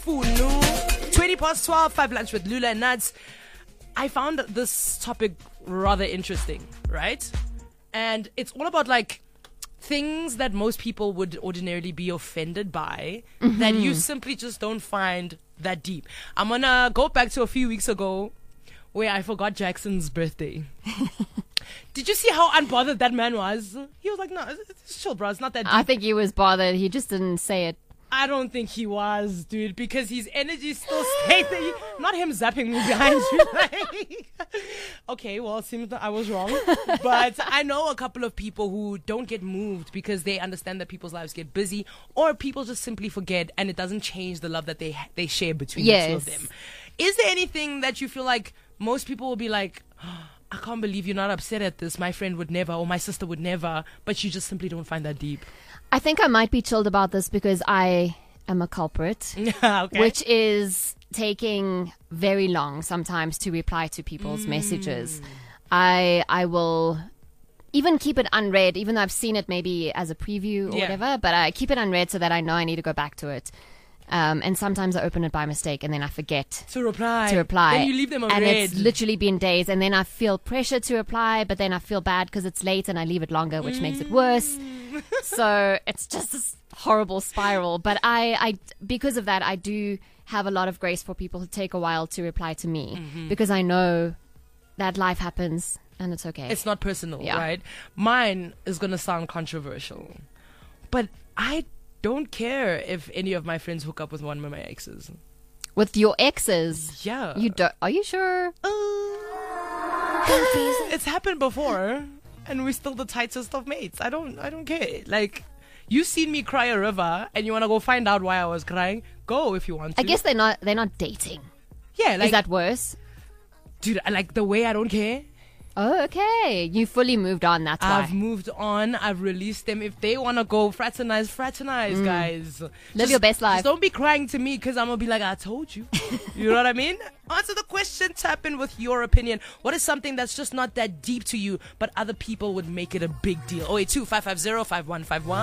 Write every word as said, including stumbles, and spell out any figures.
Funu. twenty past twelve, five lunch with Lula and Nuts. I found this topic rather interesting, right? And it's all about like things that most people would ordinarily be offended by mm-hmm. that you simply just don't find that deep. I'm gonna go back to a few weeks ago where I forgot Jackson's birthday. Did you see how unbothered that man was? He was like, no, it's, it's chill, bro. It's not that deep. I think he was bothered. He just didn't say it. I don't think he was, dude, because his energy still stayed there. He- Not him zapping me behind you. Like, okay, well, it seems that I was wrong. But I know a couple of people who don't get moved because they understand that people's lives get busy, or people just simply forget, and it doesn't change the love that they they share between yes. the two of them. Is there anything that you feel like most people will be like, oh, I can't believe you're not upset at this. My friend would never, or my sister would never, but you just simply don't find that deep? I think I might be chilled about this because I am a culprit, okay. which is taking very long sometimes to reply to people's mm. messages. I I will even keep it unread, even though I've seen it maybe as a preview or yeah. whatever, but I keep it unread so that I know I need to go back to it. Um, and sometimes I open it by mistake and then I forget to reply. To reply. Then you leave them unread. And it's literally been days, and then I feel pressure to reply, but then I feel bad because it's late and I leave it longer, which mm. makes it worse. So it's just this horrible spiral. But I, I, because of that, I do have a lot of grace for people who take a while to reply to me mm-hmm. because I know that life happens and it's okay. It's not personal, yeah. right? Mine is going to sound controversial, but I don't care if any of my friends hook up with one of my exes. With your exes? Yeah. You don't? Are you sure? Uh, it's happened before, and we're still the tightest of mates. I don't. I don't care. Like, you seen me cry a river, and you want to go find out why I was crying? Go if you want to. I guess they're not. They're not dating. Yeah. Like, is that worse? Dude, I like the way I don't care. Oh, okay. You fully moved on, that's why. I've moved on. I've released them. If they want to go fraternize, fraternize, mm. guys. Live just, your best life. Just don't be crying to me because I'm going to be like, I told you. You know what I mean? Answer the question. Tap in with your opinion. What is something that's just not that deep to you, but other people would make it a big deal? oh eight two, five five zero, five one five one